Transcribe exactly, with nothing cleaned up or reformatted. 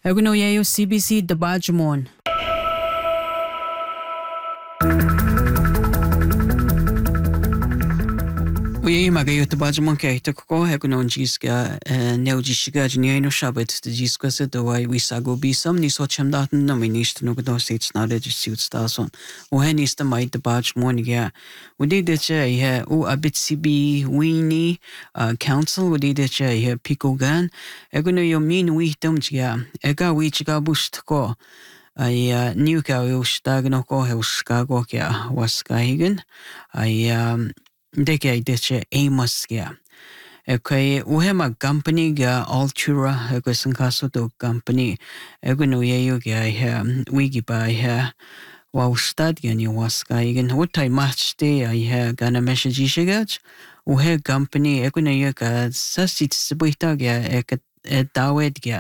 Eguno yayo C B C Dabajmon. Uye magayo Dabajmon kaya ko eguno jiska neo jishiga jniano shabet the jiska se do I wisago bisam ni so chamdaten no minist no gdo sits na de suit stason. O hen is the mai Dabajmon ya. Udi de che he u abit C B weenie council udi de che he pikogan eguno yo min wi domja ega wi chiga bust ko. I uh, knew ka yo stagno ko he Chicago kya waskaigen. I um deke deche Amos kya. Okay, uhema company ga Altura ego sankaso do company ego no yeyo ga he wigi ba he wa stadgen yo waskaigen what I match day I he gana message shigach uhe company ego no yo ga sasit sibita ga ek dawed ga